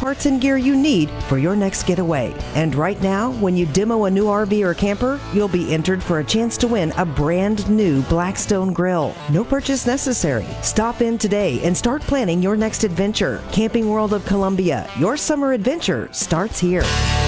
parts and gear you need for your next getaway. And right now, when you demo a new RV or camper, you'll be entered for a chance to win a brand new Blackstone grill. No purchase necessary. Stop in today and start planning your next adventure. Camping World of Columbia, your summer adventure starts here.